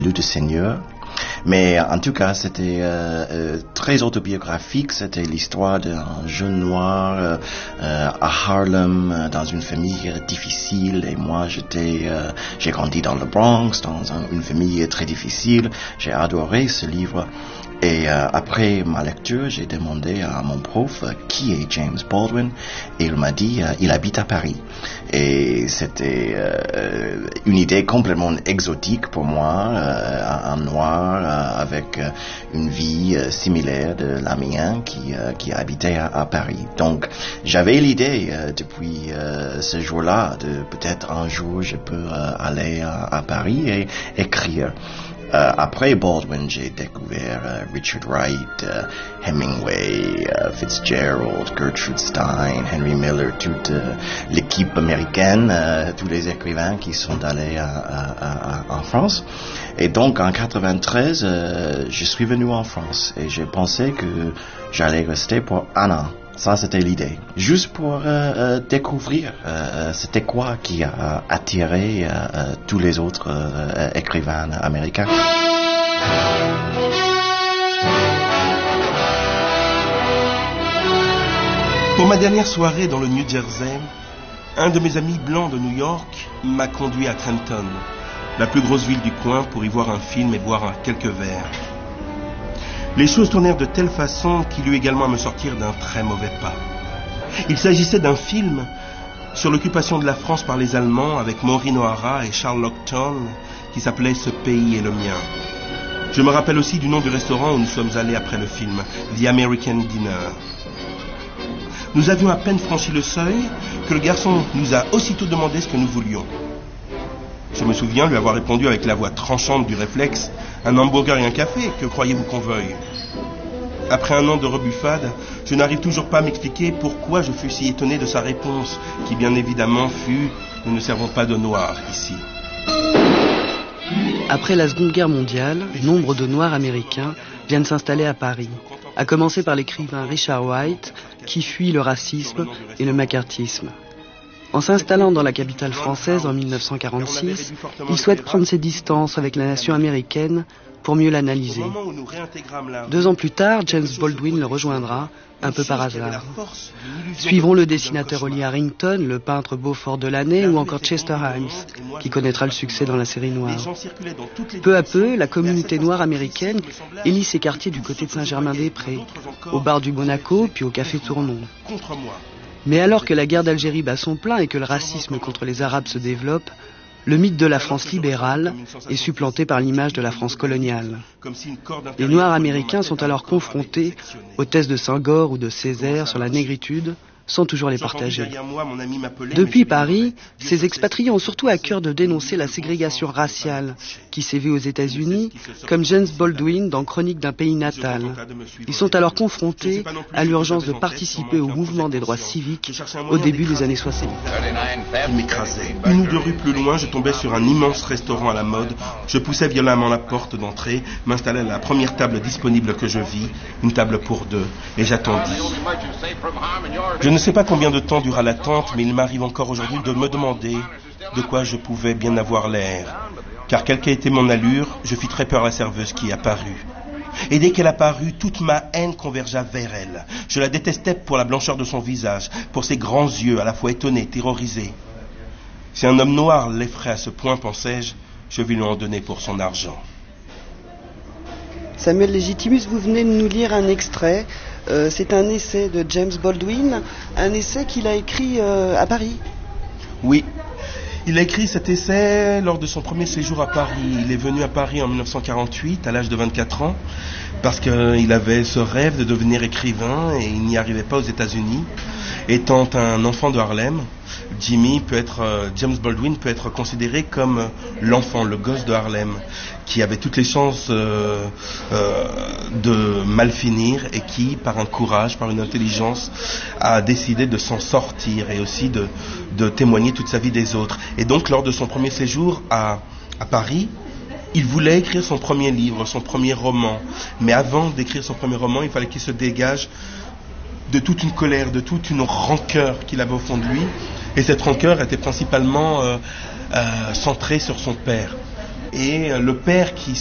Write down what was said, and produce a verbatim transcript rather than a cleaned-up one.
Loup de Seigneur. Mais en tout cas, c'était euh, euh, très autobiographique. C'était l'histoire d'un jeune noir euh, euh, à Harlem, euh, dans une famille euh, difficile. Et moi, j'étais, euh, j'ai grandi dans le Bronx, dans un, une famille très difficile. J'ai adoré ce livre. Et euh, après ma lecture, j'ai demandé à mon prof euh, qui est James Baldwin, et il m'a dit euh, il habite à Paris. Et c'était euh, une idée complètement exotique pour moi, euh, un noir euh, avec euh, une vie euh, similaire de la mienne qui euh, qui habitait à, à Paris. Donc j'avais l'idée euh, depuis euh, ce jour-là de peut-être un jour je peux euh, aller à, à Paris et écrire. Euh, après Baldwin, j'ai découvert euh, Richard Wright, euh, Hemingway, euh, Fitzgerald, Gertrude Stein, Henry Miller, toute euh, l'équipe américaine, euh, tous les écrivains qui sont allés à, à, à, en France. Et donc en quatre-vingt-treize, euh, je suis venu en France et j'ai pensé que j'allais rester pour un an. Ça, c'était l'idée. Juste pour euh, euh, découvrir euh, c'était quoi qui a attiré euh, tous les autres euh, écrivains américains. Pour ma dernière soirée dans le New Jersey, un de mes amis blancs de New York m'a conduit à Trenton, la plus grosse ville du coin, pour y voir un film et boire quelques verres. Les choses tournèrent de telle façon qu'il eut également à me sortir d'un très mauvais pas. Il s'agissait d'un film sur l'occupation de la France par les Allemands avec Maureen O'Hara et Charles Lockton qui s'appelait « Ce pays est le mien ». Je me rappelle aussi du nom du restaurant où nous sommes allés après le film, The American Dinner. Nous avions à peine franchi le seuil que le garçon nous a aussitôt demandé ce que nous voulions. Je me souviens lui avoir répondu avec la voix tranchante du réflexe « Un hamburger et un café, que croyez-vous qu'on veuille ?» Après un an de rebuffade, je n'arrive toujours pas à m'expliquer pourquoi je fus si étonné de sa réponse, qui bien évidemment fut « Nous ne servons pas de noirs ici ». Après la Seconde Guerre mondiale, nombre de Noirs américains viennent s'installer à Paris, à commencer par l'écrivain Richard Wright, qui fuit le racisme et le macartisme. En s'installant dans la capitale française en mille neuf cent quarante-six, il souhaite prendre ses distances avec la nation américaine pour mieux l'analyser. Deux ans plus tard, James Baldwin le rejoindra, un peu par hasard. Suivront le dessinateur Ollie Harrington, le peintre Beaufort de l'année ou encore Chester Himes, qui connaîtra le succès dans la série noire. Peu à peu, la communauté noire américaine élit ses quartiers du côté de Saint-Germain-des-Prés, au bar du Monaco puis au café Tournon. Mais alors que la guerre d'Algérie bat son plein et que le racisme contre les Arabes se développe, le mythe de la France libérale est supplanté par l'image de la France coloniale. Les Noirs américains sont alors confrontés aux thèses de Senghor ou de Césaire sur la négritude, sans toujours les partager. Depuis Paris, ces expatriés ont surtout à cœur de dénoncer la ségrégation raciale qui sévit aux États-Unis, comme James Baldwin dans Chronique d'un pays natal. Ils sont alors confrontés à l'urgence de participer au mouvement des droits civiques au début des années soixante. Il m'écrasait. Une ou deux rues plus loin, je tombais sur un immense restaurant à la mode. Je poussais violemment la porte d'entrée, m'installais à la première table disponible que je vis, une table pour deux, et j'attendis. Je ne sais pas combien de temps dura l'attente, mais il m'arrive encore aujourd'hui de me demander de quoi je pouvais bien avoir l'air. Car quelle qu'ait été mon allure, je fis très peur à la serveuse qui apparut. Et dès qu'elle apparut, toute ma haine convergea vers elle. Je la détestais pour la blancheur de son visage, pour ses grands yeux, à la fois étonnés, terrorisés. Si un homme noir l'effraie à ce point, pensais-je, je vais lui en donner pour son argent. Samuel Légitimus, vous venez de nous lire un extrait. Euh, c'est un essai de James Baldwin, un essai qu'il a écrit euh, à Paris. Oui, il a écrit cet essai lors de son premier séjour à Paris. Il est venu à Paris en mille neuf cent quarante-huit, à l'âge de vingt-quatre ans, parce qu'il avait ce rêve de devenir écrivain et il n'y arrivait pas aux États-Unis. Étant un enfant de Harlem, Jimmy peut être, euh, James Baldwin peut être considéré comme euh, l'enfant, le gosse de Harlem, qui avait toutes les chances euh, euh, de mal finir et qui, par un courage, par une intelligence, a décidé de s'en sortir et aussi de, de témoigner toute sa vie des autres. Et donc, lors de son premier séjour à, à Paris, il voulait écrire son premier livre, son premier roman. Mais avant d'écrire son premier roman, il fallait qu'il se dégage de toute une colère, de toute une rancœur qu'il avait au fond de lui. Et cette rancœur était principalement euh, euh, centrée sur son père. et le père qui